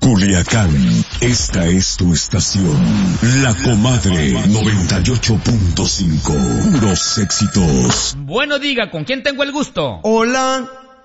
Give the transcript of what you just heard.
Culiacán, esta es tu estación. La Comadre 98.5. Puros éxitos. Bueno, diga, ¿con quién tengo el gusto? Hola,